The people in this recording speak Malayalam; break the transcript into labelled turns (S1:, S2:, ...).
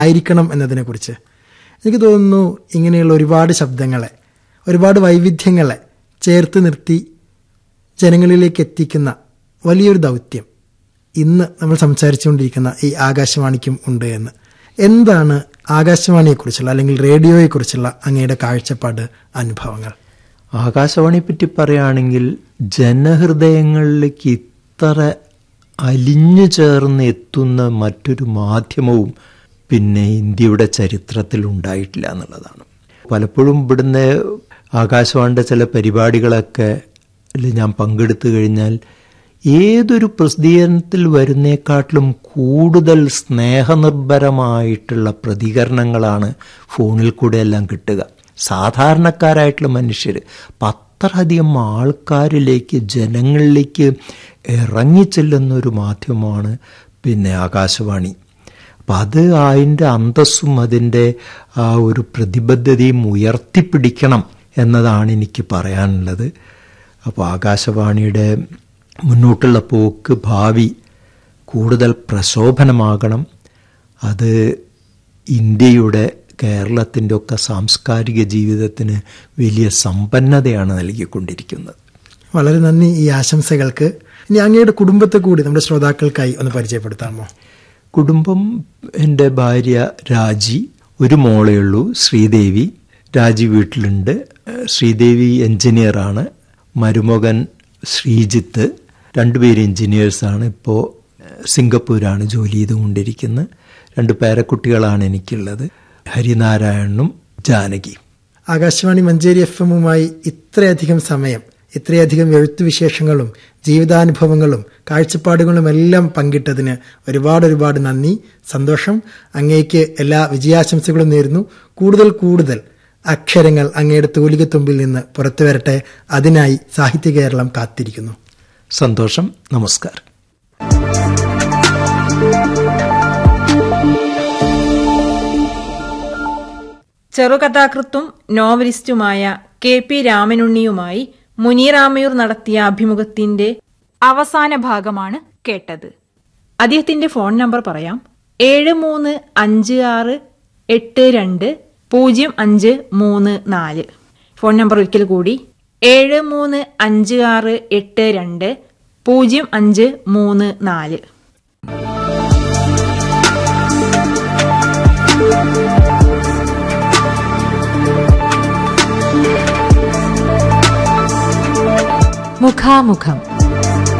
S1: ആയിരിക്കണം എന്നതിനെക്കുറിച്ച്. എനിക്ക് തോന്നുന്നു ഇങ്ങനെയുള്ള ഒരുപാട് ശബ്ദങ്ങളെ, ഒരുപാട് വൈവിധ്യങ്ങളെ ചേർത്ത് നിർത്തി ജനങ്ങളിലേക്ക് എത്തിക്കുന്ന വലിയൊരു ദൗത്യം ഇന്ന് നമ്മൾ സംസാരിച്ചുകൊണ്ടിരിക്കുന്ന ഈ ആകാശവാണിക്കും ഉണ്ട് എന്ന്. എന്താണ് ആകാശവാണിയെക്കുറിച്ചുള്ള അല്ലെങ്കിൽ റേഡിയോയെക്കുറിച്ചുള്ള അങ്ങയുടെ കാഴ്ചപ്പാട്, അനുഭവങ്ങൾ?
S2: ആകാശവാണിയെ പറ്റി പറയുകയാണെങ്കിൽ ജനഹൃദയങ്ങളിലേക്ക് ഇത്ര അലിഞ്ഞു ചേർന്ന് എത്തുന്ന മറ്റൊരു മാധ്യമവും പിന്നെ ഇന്ത്യയുടെ ചരിത്രത്തിൽ ഉണ്ടായിട്ടില്ല എന്നുള്ളതാണ്. പലപ്പോഴും ഇവിടുന്ന് ആകാശവാണിയുടെ ചില പരിപാടികളൊക്കെ ഞാൻ പങ്കെടുത്തു കഴിഞ്ഞാൽ ഏതൊരു പ്രസിദ്ധീകരണത്തിൽ വരുന്നേക്കാട്ടിലും കൂടുതൽ സ്നേഹനിർഭരമായിട്ടുള്ള പ്രതികരണങ്ങളാണ് ഫോണിൽ കൂടെ എല്ലാം കിട്ടുക. സാധാരണക്കാരായിട്ടുള്ള മനുഷ്യർ അത്രയധികം ആൾക്കാരിലേക്ക്, ജനങ്ങളിലേക്ക് ഇറങ്ങിച്ചെല്ലുന്നൊരു മാധ്യമമാണ് പിന്നെ ആകാശവാണി. അപ്പം അത് അതിൻ്റെ അന്തസ്സും അതിൻ്റെ ആ ഒരു പ്രതിബദ്ധതയും ഉയർത്തിപ്പിടിക്കണം എന്നതാണ് എനിക്ക് പറയാനുള്ളത്. അപ്പോൾ ആകാശവാണിയുടെ മുന്നോട്ടുള്ള പോക്ക്, ഭാവി കൂടുതൽ പ്രശോഭനമാകണം. അത് ഇന്ത്യയുടെ, കേരളത്തിൻ്റെ ഒക്കെ സാംസ്കാരിക ജീവിതത്തിന് വലിയ സമ്പന്നതയാണ് നൽകിക്കൊണ്ടിരിക്കുന്നത്.
S1: വളരെ നന്ദി ഈ ആശംസകൾക്ക്. ഇനി അങ്ങയുടെ കുടുംബത്തെ കൂടി നമ്മുടെ ശ്രോതാക്കൾക്കായി ഒന്ന് പരിചയപ്പെടുത്താമോ?
S2: കുടുംബം, എൻ്റെ ഭാര്യ രാജി, ഒരു മോളേ ഉള്ളൂ ശ്രീദേവി. രാജി വീട്ടിലുണ്ട്. ശ്രീദേവി എൻജിനീയറാണ്. മരുമകൻ ശ്രീജിത്ത്, രണ്ടുപേരും എൻജിനീയേഴ്സാണ്. ഇപ്പോൾ സിംഗപ്പൂരാണ് ജോലി ചെയ്തുകൊണ്ടിരിക്കുന്നത്. 2 പേരക്കുട്ടികളാണ് എനിക്കുള്ളത്, ഹരിനാരായണനും ജാനകിയും.
S1: ആകാശവാണി മഞ്ചേരി FM-ഉമായി ഇത്രയധികം സമയം, ഇത്രയധികം എഴുത്തുവിശേഷങ്ങളും ജീവിതാനുഭവങ്ങളും കാഴ്ചപ്പാടുകളും എല്ലാം പങ്കിട്ടതിന് ഒരുപാട് നന്ദി, സന്തോഷം. അങ്ങേക്ക് എല്ലാ വിജയാശംസകളും നേരുന്നു. കൂടുതൽ അക്ഷരങ്ങൾ അങ്ങയുടെ തൂലികത്തുമ്പിൽ നിന്ന് പുറത്തു വരട്ടെ. അതിനായി സാഹിത്യ കേരളം കാത്തിരിക്കുന്നു.
S2: സന്തോഷം. നമസ്കാരം.
S3: ചെറുകഥാകൃത്തും നോവലിസ്റ്റുമായ KP രാമനുണ്ണിയുമായി മുനീറാമയൂർ നടത്തിയ അഭിമുഖത്തിന്റെ അവസാന ഭാഗമാണ് കേട്ടത്. അദ്ദേഹത്തിന്റെ ഫോൺ നമ്പർ പറയാം: 7356820534. ഫോൺ നമ്പർ ഒരിക്കൽ കൂടി 7356820534.
S4: മുഖാമുഖം.